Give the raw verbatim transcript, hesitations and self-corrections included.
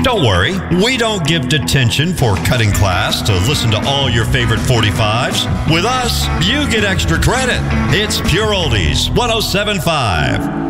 Don't worry, we don't give detention for cutting class to listen to all your favorite forty-fives. With us, you get extra credit. It's Pure Oldies one oh seven point five.